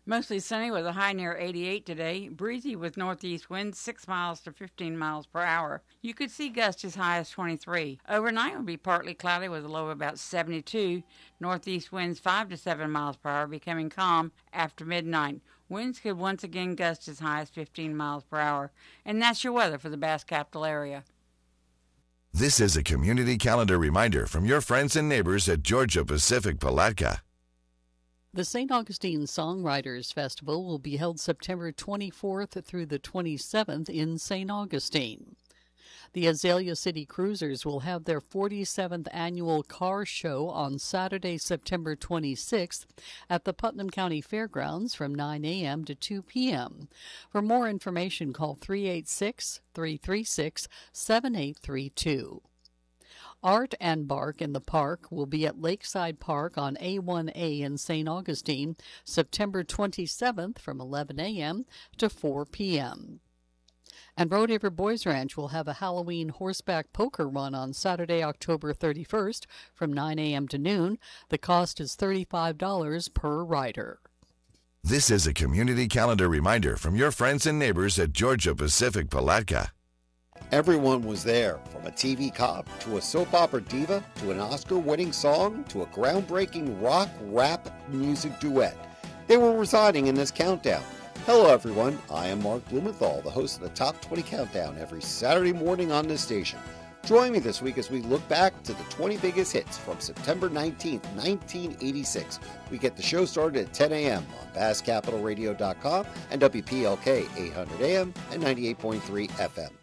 Mostly sunny with a high near 88 today. Breezy with northeast winds 6 miles to 15 miles per hour. You could see gusts as high as 23. Overnight will be partly cloudy with a low of about 72. Northeast winds 5 to 7 miles per hour, becoming calm after midnight. Winds could once again gust as high as 15 miles per hour. And that's your weather for the Bass Capital area. This is a community calendar reminder from your friends and neighbors at Georgia Pacific Palatka. The St. Augustine Songwriters Festival will be held September 24th through the 27th in St. Augustine. The Azalea City Cruisers will have their 47th annual car show on Saturday, September 26th at the Putnam County Fairgrounds from 9 a.m. to 2 p.m. For more information, call 386-336-7832. Art and Bark in the Park will be at Lakeside Park on A1A in St. Augustine, September 27th from 11 a.m. to 4 p.m. And Rodeheaver Boys Ranch will have a Halloween horseback poker run on Saturday, October 31st from 9 a.m. to noon. The cost is $35 per rider. This is a community calendar reminder from your friends and neighbors at Georgia Pacific Palatka. Everyone was there, from a TV cop to a soap opera diva to an Oscar-winning song to a groundbreaking rock-rap music duet. They were residing in this countdown. Hello everyone, I am Mark Blumenthal, the host of the Top 20 Countdown every Saturday morning on this station. Join me this week as we look back to the 20 biggest hits from September 19th, 1986. We get the show started at 10 a.m. on BassCapitalRadio.com and WPLK 800 AM and 98.3 FM.